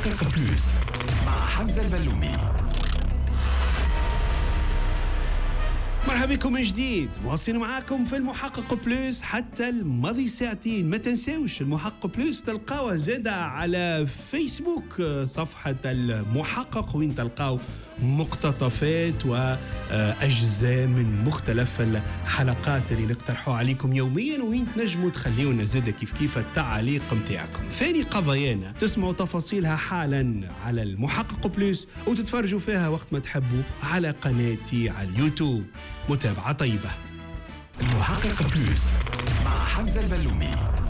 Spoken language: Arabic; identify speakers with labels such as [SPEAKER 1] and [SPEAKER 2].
[SPEAKER 1] المحقق بلوس مع حمزة البلومي.
[SPEAKER 2] مرحبا بكم من جديد، مواصلين معاكم في المحقق بلوس حتى الماضي ساعتين. ما تنساوش المحقق بلوس تلقاوه زادة على فيسبوك، صفحة المحقق، وين تلقاو مقتطفات وأجزاء من مختلف الحلقات اللي نقترحوا عليكم يوميا، وين تنجموا تخليونا زادة كيف التعاليق متاعكم. ثاني قضايانا تسمعوا تفاصيلها حالا على المحقق بلوس، وتتفرجوا فيها وقت ما تحبوا على قناتي على اليوتيوب. متابعة طيبة.
[SPEAKER 1] المحقق بلوس مع حمزة البلومي.